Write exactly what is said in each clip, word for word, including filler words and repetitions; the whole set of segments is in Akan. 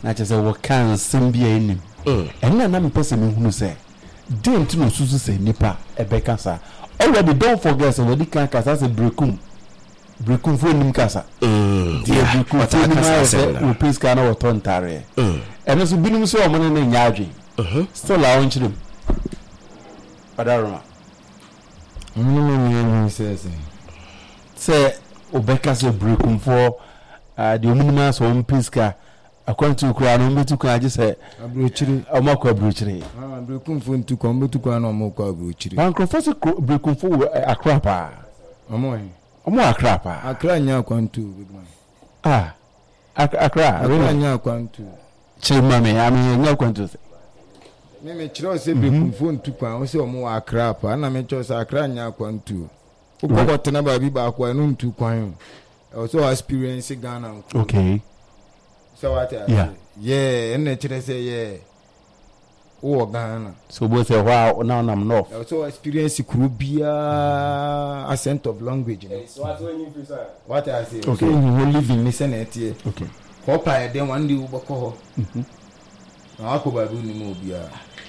na chese wo kan sembia enim and na na me person me hunu say dent no susu say nipa ebeka sa already don't forget so we kan kasa say brekum brekum fo nim kasa mm dia brekum fo nim say we please kana wo tontare mm and so binim so o mo na nya adwen mhm still a won chirem Padaroma mm say say say obeka say brekum fo ah the minimum so on piska according to kura no metu kan age say abrochiri omako abrochiri ah brekum fo ntu ko metu kan no omako abrochiri bankro fo say brekum fo akra pa omo he omo akra pa akra nya kwantu big man ah akra akra nya kwantu chima me ami nya kwantu me me chiro say brekum fo ntu kan o say omo akra pa na me cho say akra nya kwantu ukoko tena ba bi ba kwa no ntu kwan also experience Ghana. Okay. So what? Yeah. Yeah, and they say yeah. Oh Ghana. So both say wow now I'm north. Also experience Caribbean accent of language. So what when you feel sir? What I say. Okay. So you live in this net here. Okay. Hopa then one day ubako. Mhm. Na akoba bu ni mo bia.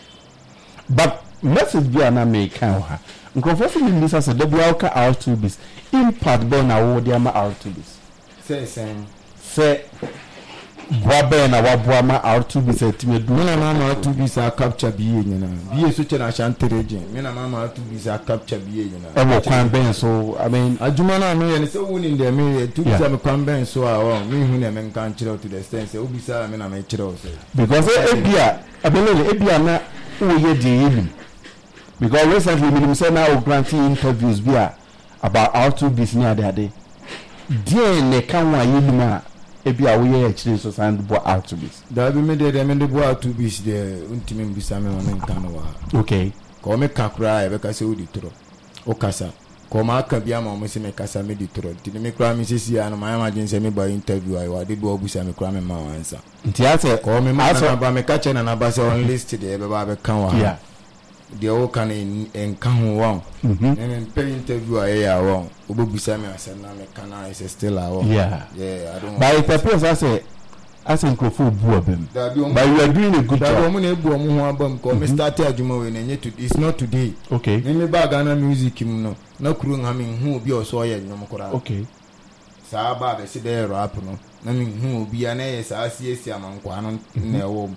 But message bia na make kan ha. Nkrofo ni lisa say the Biauka R two bis impact be na wo dia ma R two bis. Say say say boabe na waboa ma R two bis etimedu na mama R two bis a capture biye nyina. Biye so che na shantereje. Me na mama R two bis a capture biye nyina. E wo kwan ben so I mean adwuma na no ye ne say woni ndem me two bis am kwan ben so a wo me hu na me nkan kire to the sense say obisa me na me kire o say because ebia abelele ebia na wo ye di yim. Because recently, we say now granting interviews via about R two bis near the day. Dear ne can wa yinima ebi a we actually so sand bo R two bis. Da bi me de de me de bo R two bis de untimi mbisa me wona nkan wa. Okay. Ko me kakra e be ka se odi tro. O kasa. Ko ma aka bia ma mo se me kasa me di tro. Ti me kra me sisi ya no ma ma jin se me ba interview ai wa de bo obusa me kra me ma wa ansa. Nti ase ko me ma na ba me ka che na na ba se on list de e be ba be kan wa. Yeah. The all can in can one. And then pay interview a wrong. Ubusa me as na me kana is still a wrong. Yeah. Yeah, I don't. But it appears I say as in Kofu Buabem. But you are doing a good job. That woman ebu omu album ko me start adwuma we na to it's not today. Okay. Me ba Ghana music mu no. Na kuru nga me hu obi oso ye nyom kora. Okay. Sa ba be se dey rap no. Na me hu obi ana ye sa asiesi amankwa no na ewo.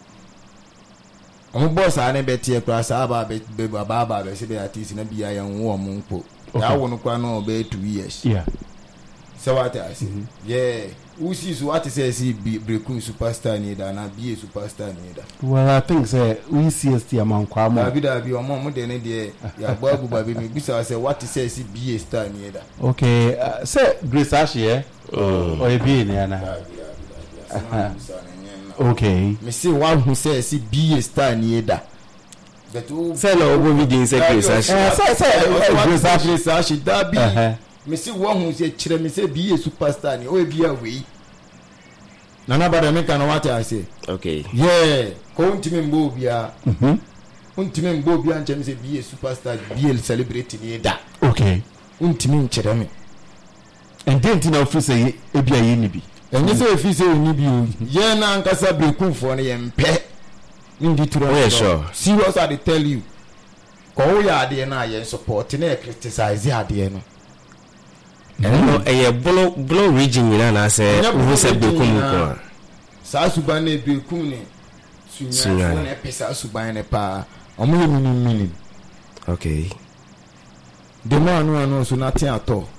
Omo boss ane betie kra sa ba be baba ba be se be artist na bia ya nwo omo npo ya wo no kwa no be two years. Yeah. So what I say? Yeah. Who sees what is say breakun superstar ni da na be a superstar ni da. Well, I think say we C S T amankwa mo. David abi omo mo de ne de ya babu baby me bisa say what is say be a star ni da. Okay. Uh, say Grace Ashie oh o e bi ni ana. Okay. Me say one who says he be a star ni da. But who say no go be say Grace Ashie. Eh say say Grace Ashie da bi. Me say one who say chire me say be a superstar ni o be a we. Nana bada me kan what I say. Okay. Yeah, ko untime mbo bia. Mhm. Untime mbo bia nche me say be a superstar, be a celebrity ni da. Okay. Untime chire me. And then tina office say e bia ye ni bi. Enye say office say ni bi o. Ye na ankasa breakun fo ne ye mpe. Ndi turo. Yeah, sure. Serious I tell you. Ko ya ade na ye support na criticize ade no. No, a blow blow region in an say who said Bekum. Sasuban ne Bekum ne. Sunya ne pesa suban ne pa. Omo mini mini. Okay. The man no no so nothing at all.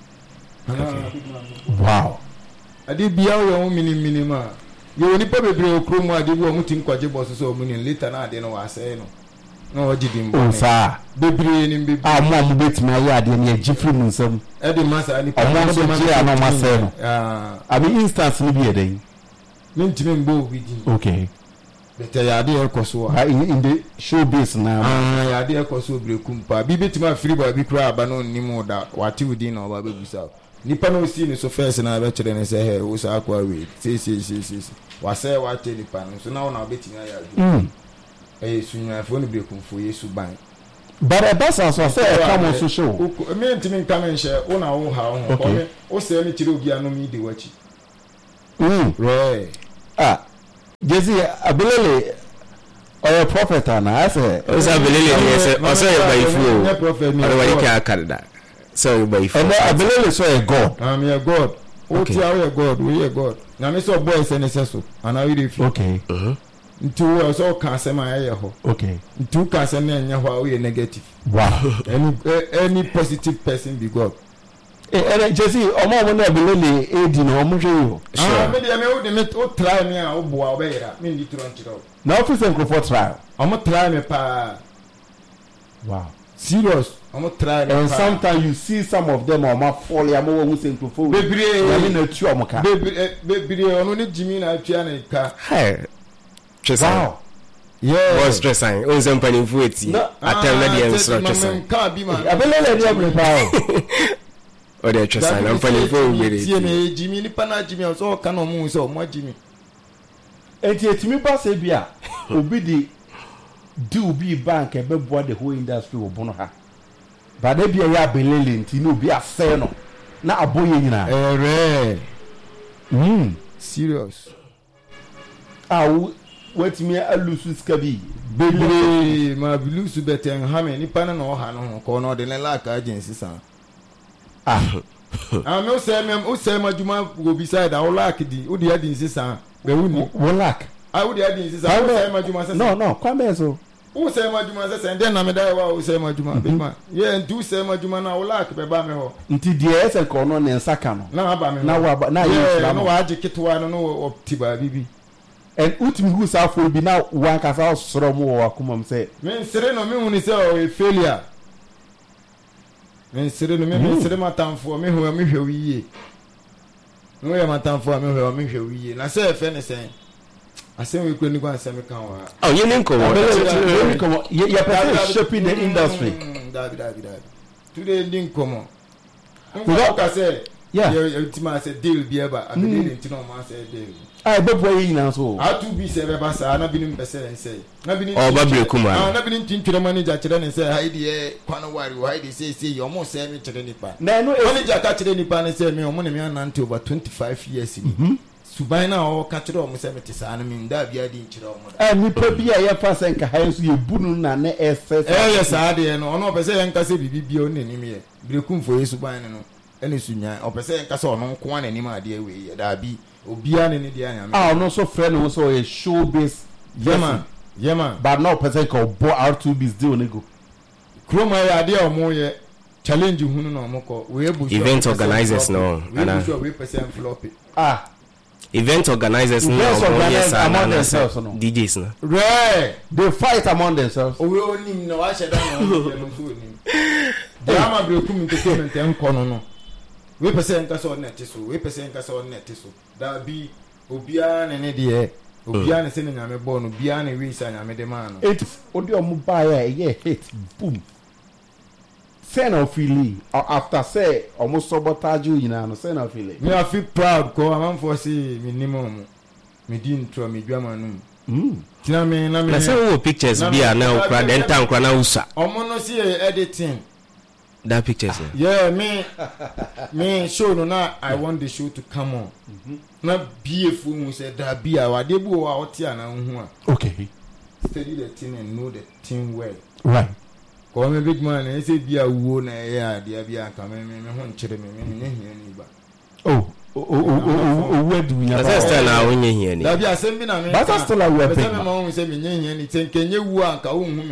Wow. Ade bia yo mini mini ma. Yo ni pa bebre okromu ade wo mutim kwaje boss so omo ni later na ade no wa say no. No wajidi mbo. Ofa. Bebre ni bebre. Ah mo mo betimi aye ade na e gifri mu nsam. E de masa ni pa. Omo so je ana ma say no. Ah. Abi instance ni bi e den. Ni ntime mbo widi. Okay. Beta ya ade ekoso ha in, in the showbiz now. Ah ya ade ekoso brekum pa. Bi betima free boy bi kra aba no nimo da. Wati wudi na oba bebusa. Nipa no si ni so first na be kire ne say he wo sa akwa we. Si si si si. Wa say wa te nipa no. So now na betimi ya. Mm. Eh sunya fo ni brekum fo yesu ban. But a boss also say e come on so show. Me ntimi come and share una wo ha wo. Okay. O say ni kire obi anu mi de wachi. Mm. Right. Ah. Jesse Abelele or a prophet and I say Osa Abelele yes osa by fu o wali ka akarda so by fu and Abelele so a god I'm a god o ti a god we a god na me so boy say necessary and I read it okay mhm ntu we so ka say my ye ho okay ntu ka say na nya ho we negative wow any any positive person be god eh Jesse omo mo na Abelele e di no mo hwe yo ah me dey me o dey me o try me a o boa o be yira me ndi tro ntiro na office and for trial omo try me pa wow serious omo try me and sometimes you see some of them on my fall ya mo wo say for bebre ya me na tu omo ka bebre bebre ono ne jimi na atua na ka hey wow yeah was stressing o se mpani fu eti atem na dey stress stressing ka bi ma Abelele dey me pa o dey stressing na mpani fu gbere ti na jimi ni pa na jimi o so ka no mu so mo jimi enti etimi pa se bia obi di do be bank e be boa the whole industry wo bono ha ba da bia ya Abelele enti no obi asɛ no na aboye nyina ere mm serious ah wetimi alusu skabi bebre ma bilusu beten ha me ni pa na no ha no ko no de le la ka agency san ah ah me o se me o se ma juma go beside a o like di o di agency san be wuni wolak ah o di agency san o se ma juma se no no kwame so o se ma juma se se den na me dai wa o se ma juma be ma ye ntu se ma juma na o like be ba me ho nti die ese ko no ne nsaka no na ba me na wa na ye na wa age kitwa no no optiba bibi and ultimate who sa for be now one kasa soro mo wa kuma say men sere no me huni say o failure men sere no me men sere matamfo me ho me hwe wiye no ye matamfo me ho me hwe wiye na say fe ne say asem we kro ni kwa asem kan wa oh you nko wo you are shaping the industry dabi dabi dabi today din komo we ka say yeah you ultima say deal bi eba abeli ntino ma say deal ah bebo yi na so atu bi se be ba sa na binim pese say na binim oh ba Brekum ah na binim tintire manager kire ne say haidi e kwano wari haidi say say yo mo say me kire nipa na no manager ka kire nipa ne say me o mo ne me anante over twenty-five years ni suban na o ka kire o mo say me tisa na me nda bia di kire o mo da eh nipa bia ye fa sen ka han so ye bunu na ne ss eh yes ade no ono pese ye nka say bibi bia o nenim ye Brekum fo yesu ban ne no ene sunya o pese ye nka say ono nko na nenim ade we ye da bi obia ne ne dia nya ah no so friend no so a show base yema yema but no person ko bo r two b deal ne go kroma ya ade o mo ye challenge hunu no mo ko we ebu event organizers no ana we person flop ah event organizers no yes among themselves no D Js no right they fight among themselves o we onim no wa sheda no no so onim drama Brekum entertainment en kono no we person nka so net so we person nka so net so da bi obia ne ne de obia ne se ne nyame bo no bia ne we sa nyame de ma no it odi o mu ba ya ye hit boom sen of feeling after say almost sabotage you na no sen of feeling me I feel proud ko am for see me minimum me di intro me dwama no mm tina me na me na say wo pictures bia na ukra den tan ukra na usa omo no see editing that pictures yeah me me show no na I want the show to come on mm-hmm. na beautiful mu say da bia wa de bu wa oti ana hu a okay study the thing and know the thing well right ko me big man e say bia wo na e ya de bia ka me me ho nkire me me nya hia ni ba oh oh oh oh where do we have that style na wonye hia ni da bia asem bi na me but still a weapon me ma ho say me nya hia ni tenkenye wu anka wo hu me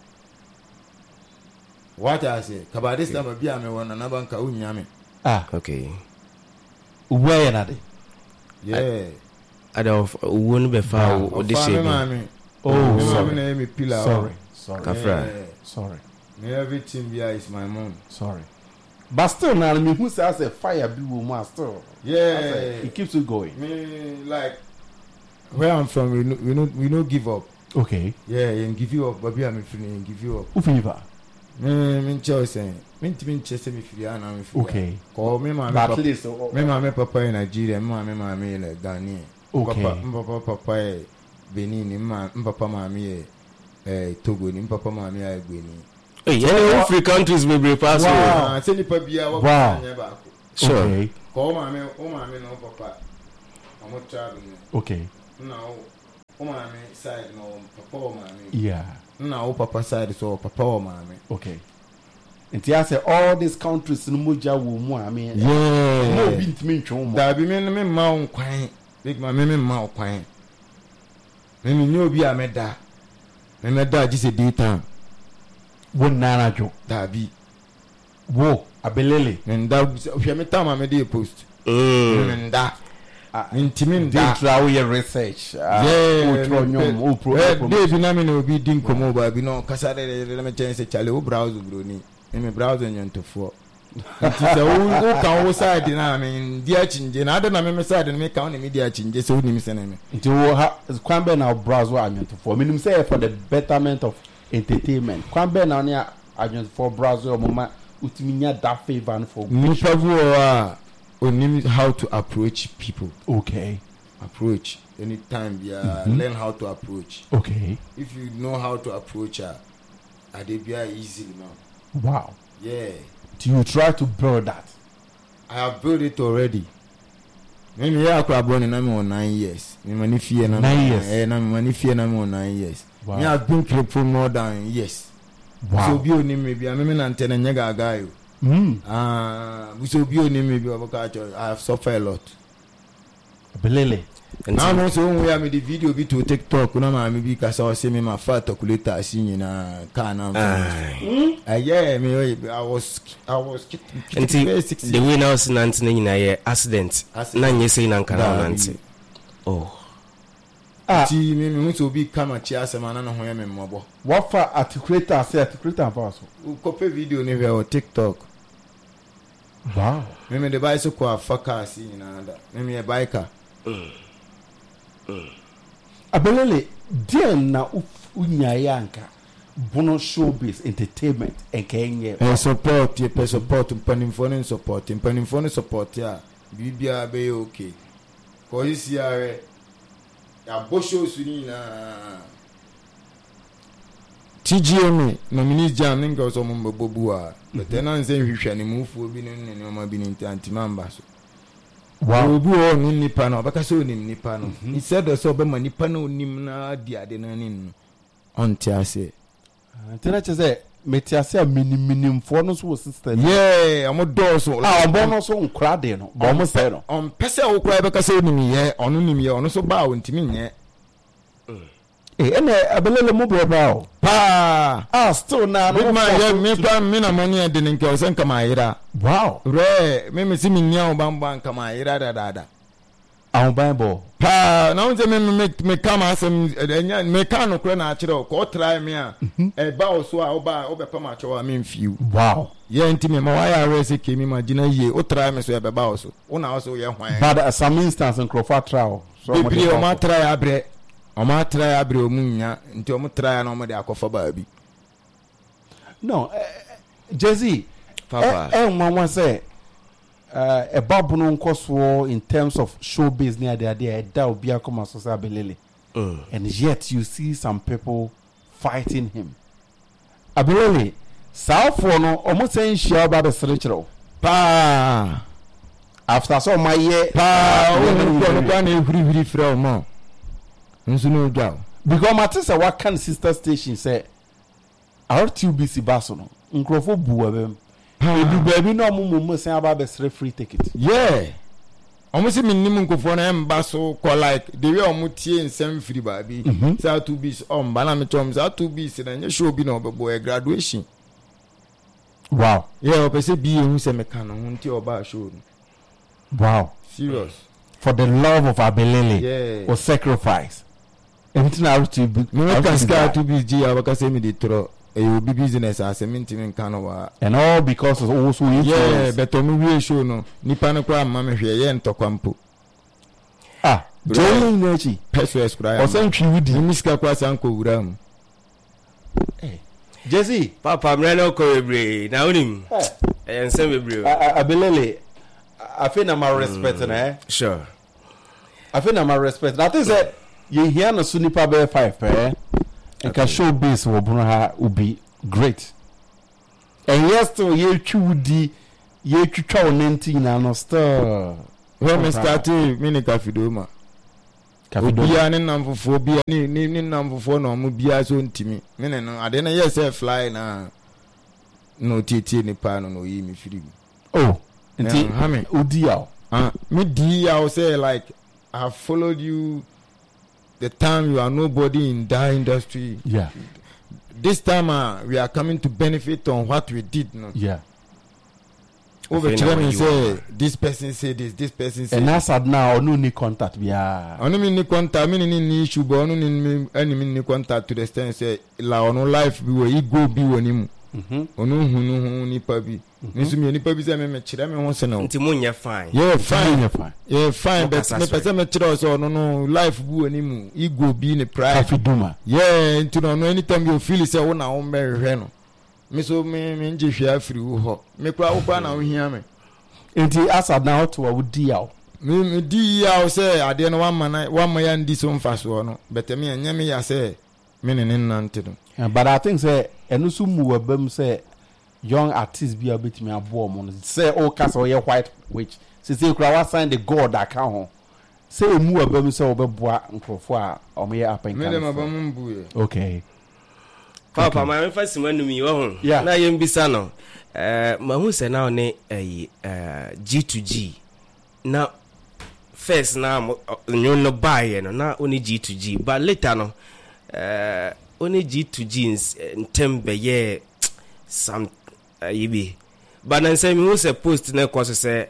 what I say kaba this time bia me wona na banka wo nya me ah okay where na de yeah ada wo no be fa o de shape oh sorry na me pillar sorry sorry kafra sorry me everything bia is my mom sorry but still na me who say as a fire be wo ma still yeah it keeps you going me like where I'm from we no we no we no give up okay yeah and give you up but bia me free give you up who fever me me choose me ntimi nchese me free ana me free okay ko me ma me at least me ma me papa in Nigeria me ma me ma me in Ghana okay papa papa e Benin ma papa ma me eh Togo ni papa ma me e Benin eh yeah free countries we be pass wow say ni pa bia wa nya ba ko sure ko ma me o ma me no papa amo travel okay na o maame side no papa o maame yeah na o papa side so papa o maame okay nti I say all these countries no moja wo mu I mean yeah mo bi ntimi ntwe mo da bi me me ma on kwan big man me me ma on kwan me me obi a me da me me da ji se daytime wo nana jo da bi wo abelele nda hwe me ta ma me dey post mm nda intimi nda try your research yeah o tro nyom o pro dey bi na me no bi din komo ba bi no kasa de de me chance chale o browse bro ni me browse nyantofo nti se o kan o side na me dia chinje na ade na me side na me kan na me dia chinje se o nim se na me nti wo ha kwambe na browse anyantofo me nim say for the betterment of entertainment kwambe na ne anyantofo browse o mama utiminya da favor for nipa vu a onim how to approach people. Okay. Approach anytime yeah mm-hmm. learn how to approach. Okay. If you know how to approach her uh, they be easily now. Wow. Yeah. Do you try to build that? I have built it already. Me me ya kwa born na me on nine years. Me mani fear na nine years. Eh na me mani fear na me on nine years. Wow. Me have been crippled for more than years. Wow. So bi oni me bia me me na ntene nyega gayo. Mm. Ah, uh, so bi oni me bia baka I have suffered a lot. Belele. Now no so we am the video bi to TikTok na ma me bi ka say say me ma fa calculator asi nyina ka na. Ah yeah me I was I was until the way now sinant na nyina ye accident na nye say na nka na nante. Oh. Ah ti me me so bi kama chi asema na no ho ye me mmobo. What for articulator say articulator for us? U copy video ni on TikTok. Wow. Me me the bicycle afaka asi nyina da. Me me e biker. Mm. Mm. Abelele dia na unya yanka bono showbiz entertainment enkenye e support ye pe support mpanimfo ne support mpanimfo ne support ya bibia be okay ko isi are ya bosho suni na T G M no minister jam ninga so mo bobu a but na nse hwehwe ne mufu obi ne ne ma bi ne anti member so. Wow. Obi o ni nipa no baka so ni nipa no. He said so be ma nipa no nim na di ade na nin no. Onti ase. Tena cheze metiase a mini minimfo no so sister. Yeah, am do so. Ah, ombo no so nkra de no. Bo mo say no. On pese wo kra baka so nim ye, onu nim ye, onu so ba wo ntimi nye. Eh, ene abelele mo bro ba. Pa. Ah, still na no. Man, yeah, me plan me na money and den nke o sen kama ira. Wow. Re, me me si me nya o bamba kama ira da da da. Awon Bible. Pa, na unze me me me kama asem enya me kan no kra na akire o ko try me a e ba o so a o ba o be pa ma chewa me mfiu. Wow. Ye nti me ma wa ya rese kemi ma gina ye o try me so e be ba o so. O na o so ye hwan. But at some instance in Crawford trial. So be o ma try abre. O ma try abre o munya nti o mo try na o mo de akofa ba bi. No, uh, Jay-Z, Papa. Eh, eh, mama say, uh, a babu no nkoso in terms of show business near the idea that will be a come as Abelele. And yet you see some people fighting him. Abelele, South for no almost saying she about the stretcher. Pa. After so my year, pa, oh, no, no, no, free, free, free, no. Nso no gao. Because Matisa what can sister station say. R T B C baso no nkrofo buwa bem edu baby no mo mo say about the free ticket. Yeah, almost me nim nkofo na embaso ko like the way omo tie nsem free baabi say R T B C on bana me tom say R T B C na nye show bi na obebo e graduation. Wow. Yeah, opese bi ehun se me kan no nti oba show no. Wow. Serious. For the love of Abelele. Yeah. Or sacrifice. Everything R T B C. Me can scar to be G abaka say me dey throw. You be business as a minty in Kanowa. And all because of also yeah, but on we show no Nipano Cram, Mamma here and Tokwampo. Ah, Joey Nachi, Pessoas cry, or something with the Miska Quas Uncle Ram. Jesse, Papa, Mreno Coebre, now him, and semi brew. Abelele, I think I'm a respect, eh? Sure. I think I'm a respect. That is it. You hear no Sunipa Bear five, eh? And can show base will be great. And yes, to ye chudi, ye chuchow nineteen and no stir. When we started, Minica Fiduma. obia ne namfofo bia ne ne namfofo no mo bia so ntimi me ne no ade na yes fly na no tietie ni pa no no yi mi firi oh nti odi yaw ah me di yaw say like I have followed you the time you are nobody in that industry. Yeah. This time uh, we are coming to benefit on what we did. No? Yeah. Over to them and say, this person said this, this person said and that's sad now, no need contact. Yeah. I don't mean contact, I mean any issue, but I don't mean any contact to the extent say, la no life be where you go be when him. Mhm. Onu hunu ni pabi. Nisu mi ni pabi say me me chira me ho se no. Nti munya fine. Yeah, fine, yeah, fine. Yeah, fine, but me pese me chira so no no life bu ani mu. Ego be ni pride. Afiduma. Yeah, nti no no anytime you feel say wo na wo me hwe no. Me so me me nje hwe afiri wo ho. Me kura wo kwa na wo hia me. Nti asad na hot wo di yaw. Me me di yaw say ade no one man one man ya ndi so mfaso no. But me anya me ya say me ne nante no. But I think say enu su mu wabam say young artists be able to me abo mo say o cast o ye white witch say say kura wa sign the god that can ho say mu wabam say obeboa nkrofo a o me up and me dem abam mbuye okay papa my first man mi wo ho na yem bisa no eh ma hu say na ne eh G to G na first na nyo no buy no na oni G to G but later no eh only G to Jeans ntembe ye some yibi but nan say me who say post na cause say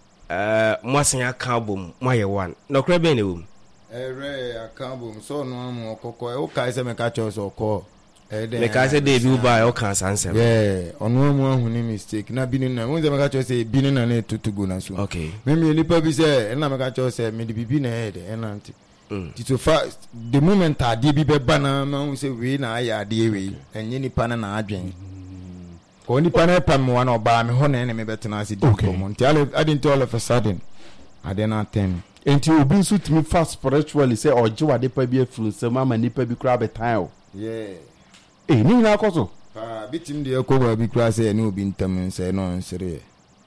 uh mwasen akabom moye one no kra be ne wom eh re akabom so no am okoko e o kai say me ka cho so ko eh me ka say dey bi buy o kan sanse yeah onu amu ahu ni mistake na bi ni na won say me ka cho say bi ni na na tutugo na so okay me me lipa bi say na me ka cho say me di bibi na head e na nti mm. So far the moment I did be bana man say we na ya de we enye nipa na na adwen ko nipa na pam one oba me ho na me betena ase di ko mo nti I didn't all of a sudden I did not tell enti obi so timi fast spiritually say oje wade pa bi afuru se mama nipa bi kra betan o yeah eh ni na akoso ah bitim de ko ba bi kra say na obi ntam say no nsere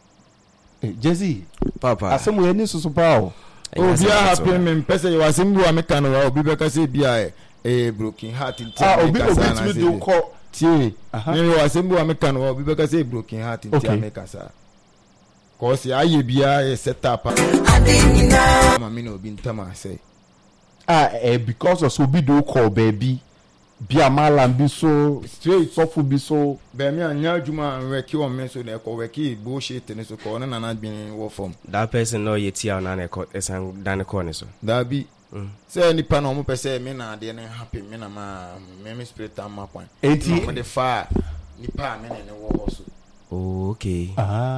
eh Jesse papa asemu ye ni susu pa o oh bia happy me pese you asembu ameka no obi beka say bia eh broken heart nti ah obi obi timi do ko tie me asembu ameka no obi beka say broken heart nti ameka sa cause aye bia e set up adinina mama no obi ntama say ah eh because of obi do call baby bia malam bi so straight sofu bi so be me anya adwuma weki o me so na e ko weki bullshit ne so ko na na adwin wo form that person no yeti out na na ko esan dan ko ne so da bi say ni pa no mo pese me na de ne happy me na ma me me spirit am kwan enti mo de fa ni pa me ne wo so oh okay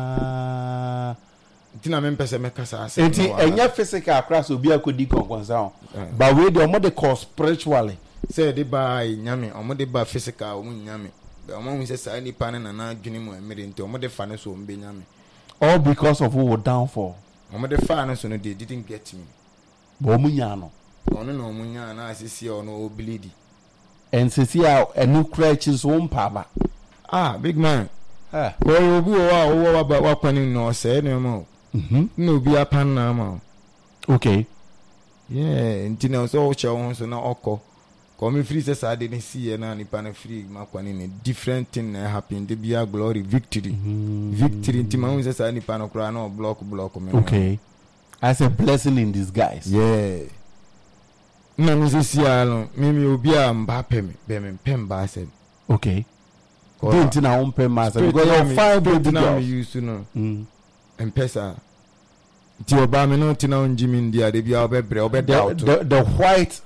ah tina me pese me kasa ase enti enya physical class obi akodi konkonsa on but we de mo de call spiritually say the ba nyame omo de ba physical omo nyame omo hu say say ni pa na na adwene mu emere nti omo de fa ne so ombe nyame all because of who were down for omo de fa ne so no they didn't get me bo mu nya no ono no omo nya na asisi ono oblidi ensisi a enu crutch so mpa ba ah big man ah ko obi o wa o wa ba wa kwani no say ne mo mhm no obi apan na ma okay yeah nti na so o che won so na okọ come free say say dey see na ni pan free makwani ni different thing na happen dey be glory victory mm. victory nti ma say say ni pan okra na block block me okay as a blessing in disguise yeah na no say see alon me me obi a mba pem be me pem ba say okay don't na on pem ma say because you five baby na me used to know mm empesa ti oba me no ti na on jimi ndia dey be obebre obeda the the white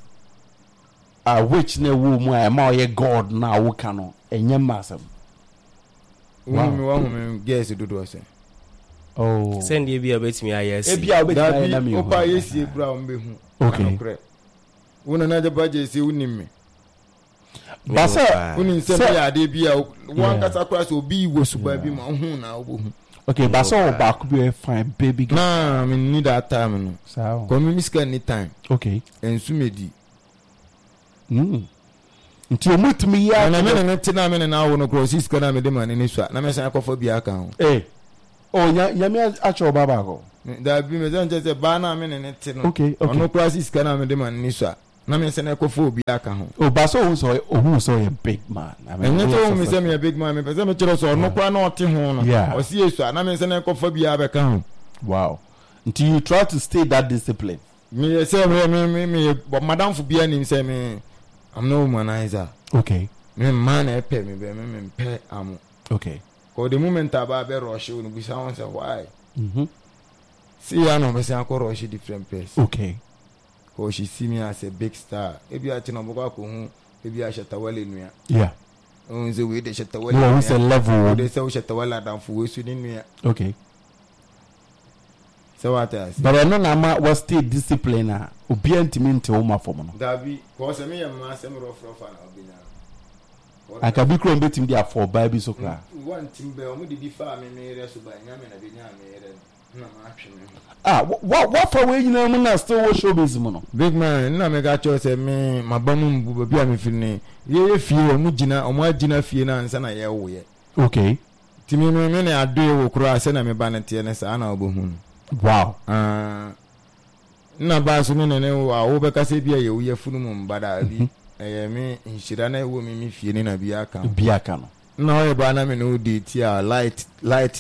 a which ne wo mu a ma ye god na wo ka no enye masam wo mi wo me guess dodo say oh send e bia betimi ayesi e bia betimi na mi opa yesi e bra ombe hu okay wona na jaba je se unimi basa unin se ya de bia wan kasa kra so obi wo suba bi ma hu na wo hu okay basa o ba ku be fine baby na me need that time no so come me scan any time okay ensumedi mm nti o mutumi ya na me na tina me na wo no cross scan na me de man ni so na me san akofo bia kan eh oh nya nya me acho baba go That be me just a banner minute. Okay, okay. No crisis can I be man Nisa. Na me send a cophobia can. Oh, but so who saw who saw a big man. I mean, you told me send me a big man, but I'm a so no qua not home. Yeah. Or see so na me send a cophobia can. Wow. Until you try to stay that discipline. Me say me me me but madam for be him say me I'm no womanizer. Okay. Me man e pay me be me me pay am. Okay. Cause the moment I be rush you be sound say why. Mhm. See I know me say I go rush different place. Okay. Cause she see me as a big star. Ebi a chino boka ko hu ebi a shatawale nua. Yeah. On the way the shatawale. No, it's a level. They say shatawale down for we su ni nua. Okay. So what else? But I know na was stay discipline ah. Obi antimi nte wo ma fom no. Dabi, cause me am ma sem rough rough na obinya. Akabi kro mbetim dia for bible so kra. One timbe omo didi fa me me re so ba nyame na be nyame re. Na ma atwe me. Ah, what what for we nyina mu na still wo showbiz mu no. Big man, na me ga cho say me mabamu mbu ba mi fini. Ye ye fie omo gina, omo agina fie na ansa na ye wo ye. Okay. Timi me me na ado wo kro ase na me ba na tie na sa na obohu. Wow. Ah. Na ba so ne ne wa wo be ka se bia ye wo ye funu mu mbada bi. Eh me nhira na wo mi mi fie ni na bia aka. Bia aka no. Na o ye ba na me no dey tia light light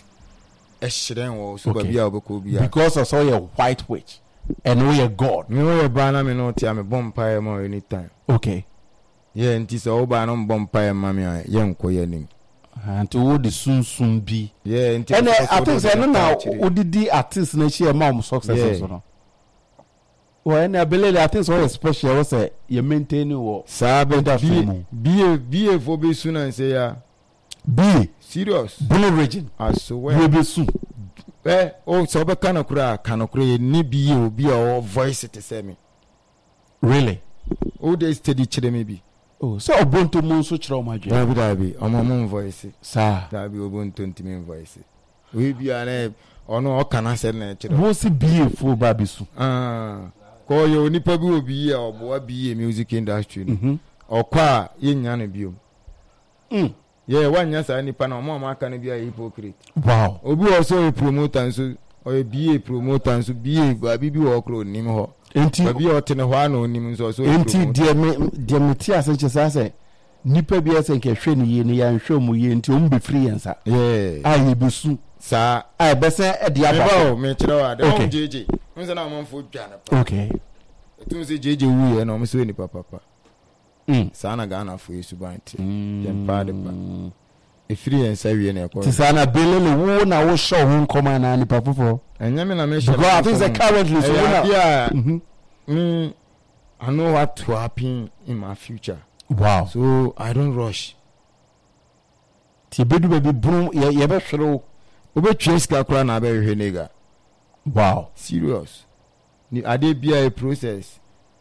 ehren wo so ba bia obeko bia. Because I saw your white witch and we are God. Me o ye ba na me no tia me bompa mo anytime. Okay. Yeah, nti so o ba no bompa ma me ye nko ye nim. And to wo the soon soon be. Yeah, nti and I think say no na odidi artist na share mom success so no. Well, and I believe I think so special was say you maintain wo sabe da be be for be soon and say ya be serious Blue Region as so well be soon. Eh oh so be kana kura kana kura ni be obi o voice it say me. Really? Oh they steady chire me bi. Oh, so Ubuntu mun so chira ma dwe. Dabi dabi, omo mun voice. Sa. Dabi Ubuntu ntimi voice. We bi ana ono o kana se na chira. Wo si be fu ba bisu. Ah. Ko yo nipa bi obi ya obo bi music industry. Mhm. Okwa ye nya na biom. Mm. Yeah, wanya sa nipa na omo ma aka na bi a hypocrite. Wow. Obi also a promoter so or a B A promoter so B A ba bi bi wo kro nim ho. Enti bi o tene ho ana onim nso so enti de me de me ti ase che sa se nipa bi ase nke hwe ni ye ni ya hwe mu ye enti o mbe free yansa. Yeah. Aye besu sa ai bese e de aba. Me kire wa de on J J. Nse na mo fo dwa na. Okay. Etu nse J J wu ye na mo so ni papa papa. Mm. Sa na Ghana fo yesu banti. Dem pa de pa. E free yansa wie na e ko. Ti sa na bele le wo na wo show ho nkoma na ni papa fo. Enya me na me share. Because I think the currently so yeah. Mhm. Me I know what to happen in my future. Wow. So I don't rush. Ti bedu be brum ye ye be hwere obe trace ka kura na be hwe nega. Wow. Serious. Ni ade bia a process.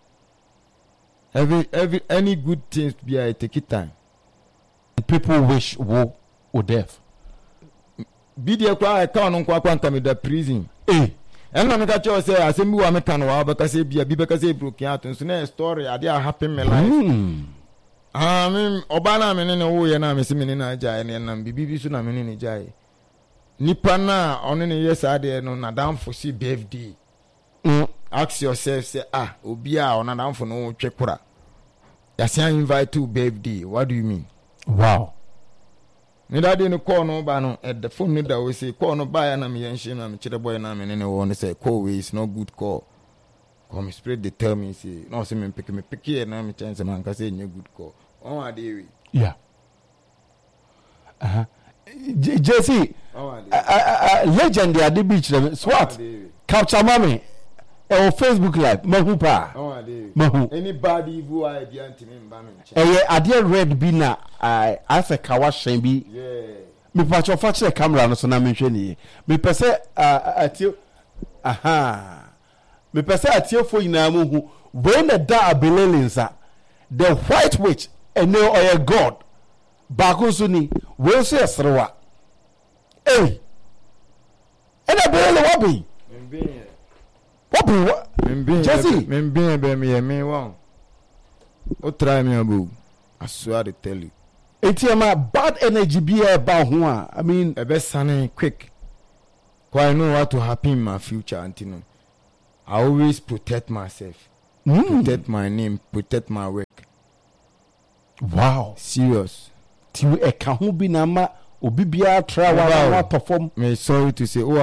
Every every any good things bia take it time. People wish wo or death. Bi de kwa e ka on kwa kwa nka me da prison. Eh. And na me ka cho say asem bi wa me kan wa ba ka say bia bi be ka say broken out so na story ade a happen me life. Mm. Ah me oba na me ne wo ye na me se me ne na jai ne na bibi bi so na me ne ne jai. Nipa na ono ne yes ade no na dan for see birthday. Mm. Ask yourself say ah obi a ona dan for no twekura. Ya say invite to birthday. What do you mean? Wow. Me daddy no call no ba no at the phone no da we say call no ba ya na me yen shame na me chire boy na me ne ne won say call we is not good call. Come spread the tell me say no say me pick me pick here na me chance man ka say nye good call. On ade we. Yeah. Uh-huh. J C On ade. Uh, legend ya the beach swat. Capture mommy. E Facebook live mahu pa. On ade. Mahu. Anybody who I be anti me mba me nche. Eh ade red bi na I asa kawa shen bi. Yeah. Me pacho fa chere camera no so na me hwe ni. Me pese atio aha. Me pese atio fo ina mu hu. When the da abelelinsa the white witch and no oya god. Baako so ni we so yesrewa. Eh. Ena belele wabi. Mbe. What be what? Jesse, me be be me me won. O try me abu. I swear to tell you. Etiema bad energy be about ho a. I mean, e be sane quick. I know what to happen in my future, Antino. I always protect myself, Mm. protect my name, protect my work. Wow. Serious. Ti e ka ho bi na ma obi bia tra wa wa perform. Me sorry to say, oh,